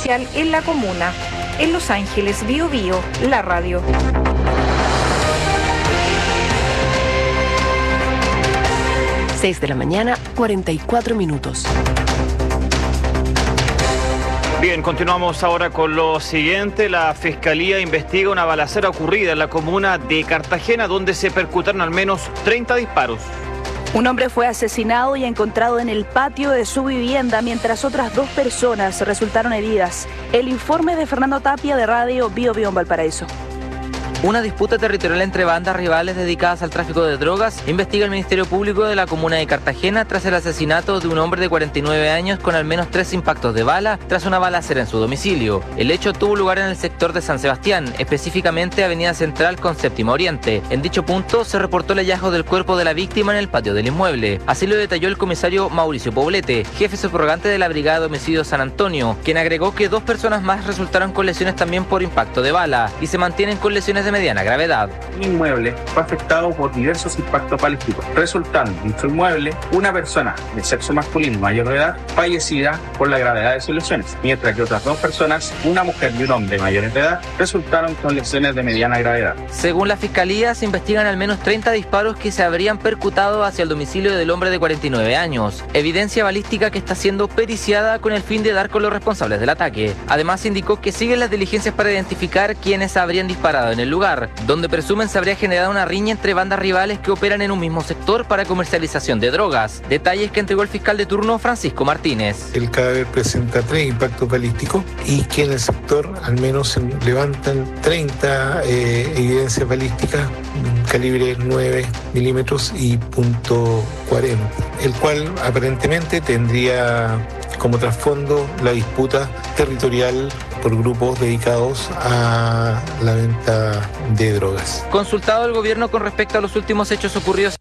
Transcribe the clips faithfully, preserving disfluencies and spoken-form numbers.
policial en la comuna. En Los Ángeles, Bío Bío, la radio. seis de la mañana, cuarenta y cuatro minutos. Bien, continuamos ahora con lo siguiente. La Fiscalía investiga una balacera ocurrida en la comuna de Cartagena, donde se percutaron al menos treinta disparos. Un hombre fue asesinado y encontrado en el patio de su vivienda, mientras otras dos personas resultaron heridas. El informe de Fernando Tapia, de Radio Bío Bío en Valparaíso. Una disputa territorial entre bandas rivales dedicadas al tráfico de drogas investiga el Ministerio Público de la comuna de Cartagena tras el asesinato de un hombre de cuarenta y nueve años con al menos tres impactos de bala tras una balacera en su domicilio. El hecho tuvo lugar en el sector de San Sebastián, específicamente Avenida Central con Séptimo Oriente. En dicho punto se reportó el hallazgo del cuerpo de la víctima en el patio del inmueble. Así lo detalló el comisario Mauricio Poblete, jefe subrogante de la Brigada de Homicidios San Antonio, quien agregó que dos personas más resultaron con lesiones también por impacto de bala y se mantienen con lesiones de mediana gravedad. Un inmueble fue afectado por diversos impactos balísticos, resultando en su inmueble una persona de sexo masculino mayor de edad fallecida por la gravedad de sus lesiones, mientras que otras dos personas, una mujer y un hombre mayores de edad, resultaron con lesiones de mediana gravedad. Según la Fiscalía, se investigan al menos treinta disparos que se habrían percutado hacia el domicilio del hombre de cuarenta y nueve años, evidencia balística que está siendo periciada con el fin de dar con los responsables del ataque. Además, indicó que siguen las diligencias para identificar quiénes habrían disparado en el lugar, donde presumen se habría generado una riña entre bandas rivales que operan en un mismo sector para comercialización de drogas. Detalles que entregó el fiscal de turno Francisco Martínez. El cadáver presenta tres impactos balísticos y que en el sector al menos se levantan treinta eh, evidencias balísticas calibre nueve milímetros y punto cuarenta, el cual aparentemente tendría como trasfondo la disputa territorial por grupos dedicados a la venta de drogas. Consultado el gobierno con respecto a los últimos hechos ocurridos.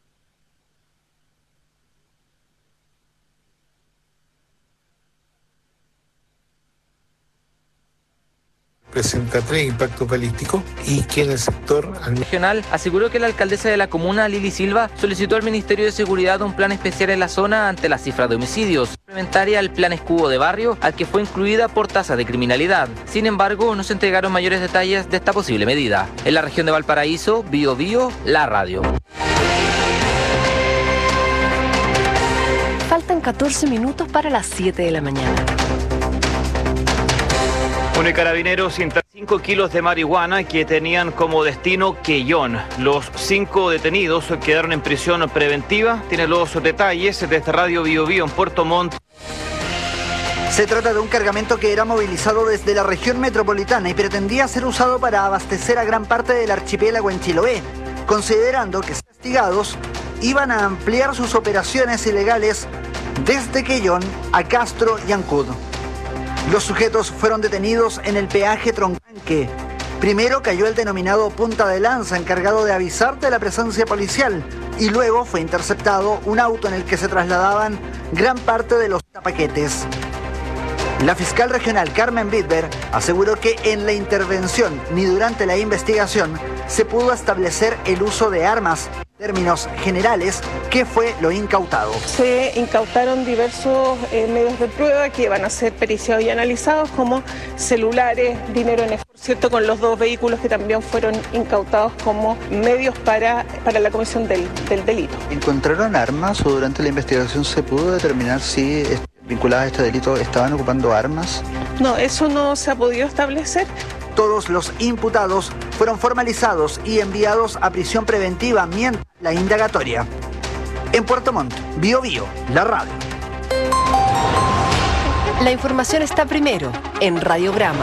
Presenta tres impactos balísticos y que en el sector regional aseguró que la alcaldesa de la comuna, Lili Silva, solicitó al Ministerio de Seguridad un plan especial en la zona ante la cifra de homicidios, complementaria al plan escudo de barrio, al que fue incluida por tasa de criminalidad. Sin embargo, no se entregaron mayores detalles de esta posible medida. En la región de Valparaíso, Bío Bío, la radio. Faltan catorce minutos para las siete de la mañana. Bueno, y Carabineros interceptó cinco kilos de marihuana que tenían como destino Quellón. Los cinco detenidos quedaron en prisión preventiva. Tiene los detalles desde Radio Bío Bío en Puerto Montt. Se trata de un cargamento que era movilizado desde la región metropolitana y pretendía ser usado para abastecer a gran parte del archipiélago en Chiloé, considerando que los investigados iban a ampliar sus operaciones ilegales desde Quellón a Castro y Ancud. Los sujetos fueron detenidos en el peaje Troncanque. Primero cayó el denominado punta de lanza, encargado de avisar de la presencia policial, y luego fue interceptado un auto en el que se trasladaban gran parte de los paquetes. La fiscal regional Carmen Bitber aseguró que en la intervención ni durante la investigación se pudo establecer el uso de armas. En términos generales, ¿qué fue lo incautado? Se incautaron diversos eh, medios de prueba que van a ser periciados y analizados, como celulares, dinero en efectivo, ¿cierto? Con los dos vehículos que también fueron incautados como medios para, para la comisión del, del delito. ¿Encontraron armas o durante la investigación se pudo determinar si vinculadas a este delito estaban ocupando armas? No, eso no se ha podido establecer. Todos los imputados fueron formalizados y enviados a prisión preventiva mientras la indagatoria. En Puerto Montt, Bío Bío, la radio. La información está primero en Radiograma.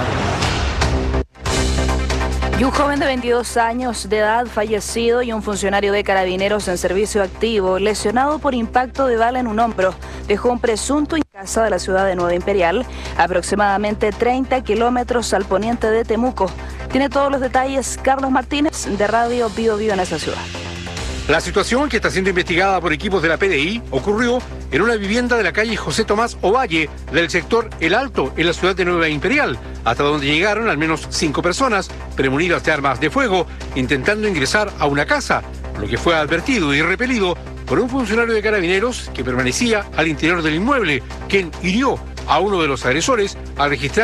Y un joven de veintidós años de edad fallecido y un funcionario de Carabineros en servicio activo lesionado por impacto de bala en un hombro dejó un presunto en casa de la ciudad de Nueva Imperial, aproximadamente treinta kilómetros al poniente de Temuco. Tiene todos los detalles Carlos Martínez de Radio Bío Bío en esa ciudad. La situación, que está siendo investigada por equipos de la P D I, ocurrió en una vivienda de la calle José Tomás Ovalle, del sector El Alto, en la ciudad de Nueva Imperial, hasta donde llegaron al menos cinco personas, premunidas de armas de fuego, intentando ingresar a una casa, lo que fue advertido y repelido por un funcionario de Carabineros que permanecía al interior del inmueble, quien hirió a uno de los agresores al registrar